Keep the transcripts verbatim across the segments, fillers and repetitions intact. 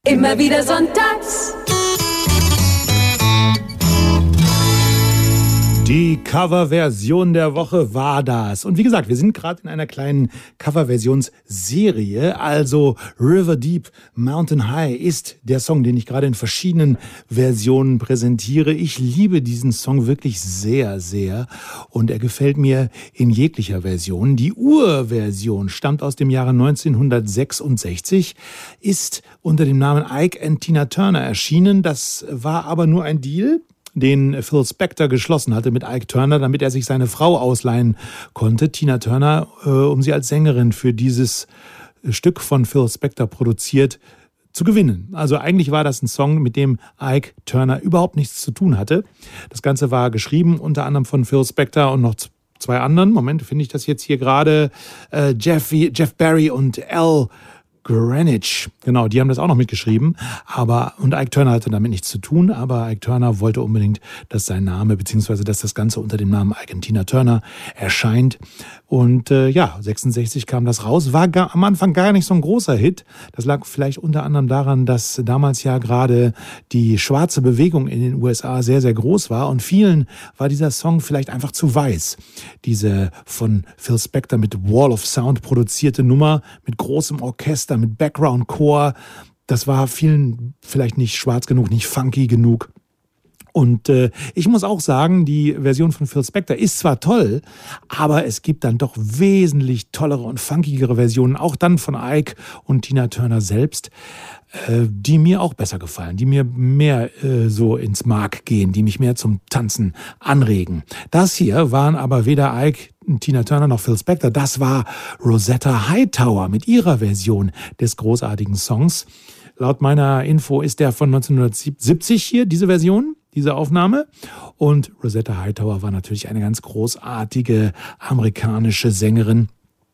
Immer wieder sonntags. Die Coverversion der Woche war das. Und wie gesagt, wir sind gerade in einer kleinen Coverversionsserie. Also River Deep, Mountain High ist der Song, den ich gerade in verschiedenen Versionen präsentiere. Ich liebe diesen Song wirklich sehr, sehr. Und er gefällt mir in jeglicher Version. Die Urversion stammt aus dem Jahre neunzehnhundertsechsundsechzig, ist unter dem Namen Ike and Tina Turner erschienen. Das war aber nur ein Deal, den Phil Spector geschlossen hatte mit Ike Turner, damit er sich seine Frau ausleihen konnte, Tina Turner, äh, um sie als Sängerin für dieses Stück von Phil Spector produziert zu gewinnen. Also eigentlich war das ein Song, mit dem Ike Turner überhaupt nichts zu tun hatte. Das Ganze war geschrieben unter anderem von Phil Spector und noch zwei anderen. Moment, finde ich das jetzt hier gerade. Äh, Jeff, Jeff Barry und Al Greenwich, genau, die haben das auch noch mitgeschrieben, aber und Ike Turner hatte damit nichts zu tun, aber Ike Turner wollte unbedingt, dass sein Name, beziehungsweise dass das Ganze unter dem Namen Ike und Tina Turner erscheint. Und äh, ja, sechsundsechzig kam das raus, war gar, am Anfang gar nicht so ein großer Hit. Das lag vielleicht unter anderem daran, dass damals ja gerade die schwarze Bewegung in den U S A sehr, sehr groß war und vielen war dieser Song vielleicht einfach zu weiß. Diese von Phil Spector mit Wall of Sound produzierte Nummer mit großem Orchester, mit Background-Chor, das war vielen vielleicht nicht schwarz genug, nicht funky genug. Und äh, ich muss auch sagen, die Version von Phil Spector ist zwar toll, aber es gibt dann doch wesentlich tollere und funkigere Versionen, auch dann von Ike und Tina Turner selbst, äh, die mir auch besser gefallen, die mir mehr äh, so ins Mark gehen, die mich mehr zum Tanzen anregen. Das hier waren aber weder Ike, Tina Turner noch Phil Spector, das war Rosetta Hightower mit ihrer Version des großartigen Songs. Laut meiner Info ist der von neunzehnhundertsiebzig hier, diese Version, diese Aufnahme. Und Rosetta Hightower war natürlich eine ganz großartige amerikanische Sängerin,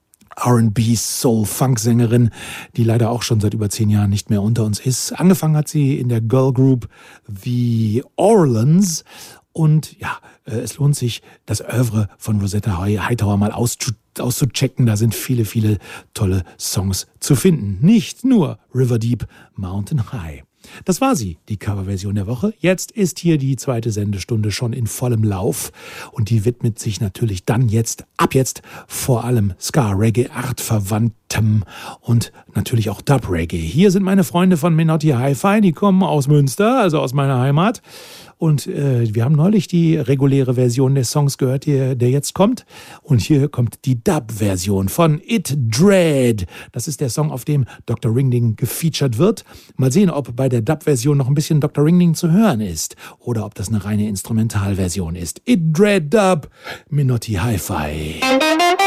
R and B, Soul, Funk-Sängerin, die leider auch schon seit über zehn Jahren nicht mehr unter uns ist. Angefangen hat sie in der Girl Group The Orleans. Und ja, es lohnt sich, das Oeuvre von Rosetta Hightower mal auszuchecken. Da sind viele, viele tolle Songs zu finden. Nicht nur River Deep, Mountain High. Das war sie, die Coverversion der Woche. Jetzt ist hier die zweite Sendestunde schon in vollem Lauf. Und die widmet sich natürlich dann jetzt, ab jetzt, vor allem Ska-Reggae, artverwandtem und natürlich auch Dub-Reggae. Hier sind meine Freunde von Menotti Hi-Fi, die kommen aus Münster, also aus meiner Heimat. Und äh, wir haben neulich die reguläre Version des Songs gehört, der, der jetzt kommt. Und hier kommt die Dub-Version von It Dread. Das ist der Song, auf dem Doktor Ringding gefeatured wird. Mal sehen, ob bei der Dub-Version noch ein bisschen Doktor Ringding zu hören ist. Oder ob das eine reine Instrumentalversion ist. It Dread Dub, Menotti Hi-Fi.